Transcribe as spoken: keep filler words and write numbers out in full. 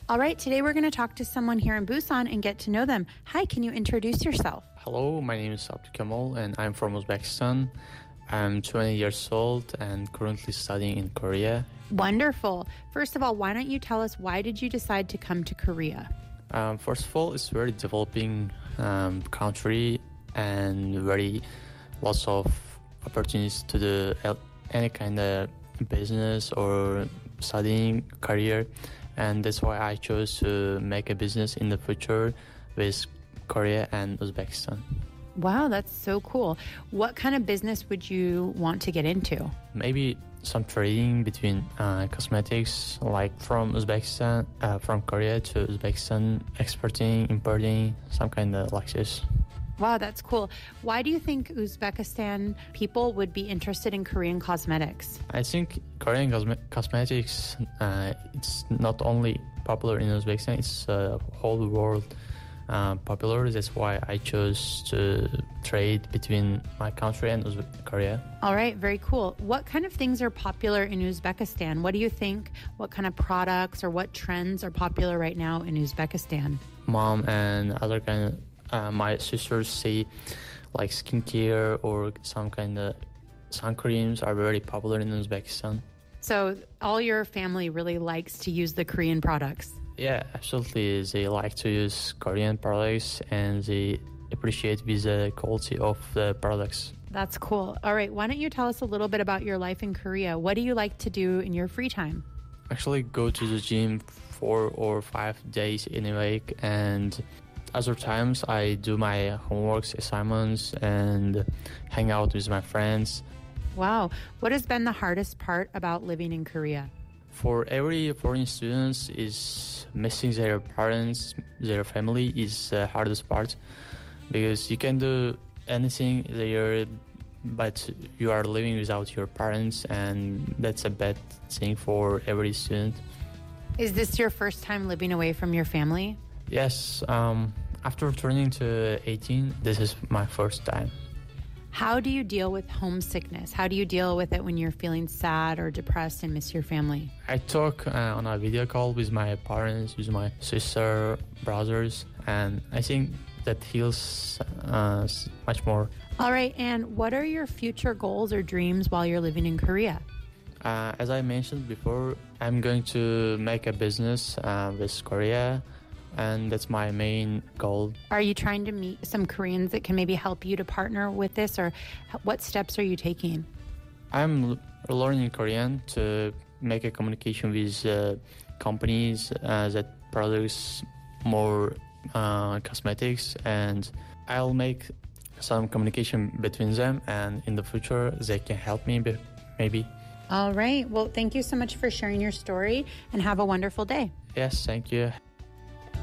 All right, today we're going to talk to someone here in Busan and get to know them. Hi, can you introduce yourself? Hello, my name is Abdul Kamal and I'm from Uzbekistan. I'm twenty years old and currently studying in Korea. Wonderful. First of all, why don't you tell us why did you decide to come to Korea? Um, first of all, it's a very developing um, country and very lots of opportunities to do any kind of business or studying career. And that's why I chose to make a business in the future with Korea and Uzbekistan. Wow, that's so cool. What kind of business would you want to get into? Maybe some trading between uh, cosmetics, like from Uzbekistan, uh, from Korea to Uzbekistan, exporting, importing, some kind of like this. Wow, that's cool. Why do you think Uzbekistan people would be interested in Korean cosmetics? I think Korean cosme- cosmetics, uh, it's not only popular in Uzbekistan, it's uh, whole world uh, popular. That's why I chose to trade between my country and Uzbe- Korea. All right, very cool. What kind of things are popular in Uzbekistan? What do you think? What kind of products or what trends are popular right now in Uzbekistan? Mom and other kind of Uh, my sisters say like skincare or some kind of sun creams are very popular in Uzbekistan. So all your family really likes to use the Korean products? Yeah, absolutely. They like to use Korean products and they appreciate with the quality of the products. That's cool. All right, why don't you tell us a little bit about your life in Korea? What do you like to do in your free time? Actually go to the gym four or five days in a week, and other times I do my homeworks, assignments, and hang out with my friends. Wow. What has been the hardest part about living in Korea? For every foreign students, is missing their parents, their family is the hardest part, because you can do anything there, but you are living without your parents, and that's a bad thing for every student. Is this your first time living away from your family? Yes, um, after turning to eighteen, this is my first time. How do you deal with homesickness? How do you deal with it when you're feeling sad or depressed and miss your family? I talk uh, on a video call with my parents, with my sister, brothers, and I think that heals uh, much more. All right, and what are your future goals or dreams while you're living in Korea? Uh, as I mentioned before, I'm going to make a business uh, with Korea, and that's my main goal. Are you trying to meet some Koreans that can maybe help you to partner with this, or what steps are you taking? I'm l- learning Korean to make a communication with uh, companies uh, that produce more uh, cosmetics, and I'll make some communication between them, and in the future they can help me maybe. All right. Well, thank you so much for sharing your story, and have a wonderful day. Yes, thank you.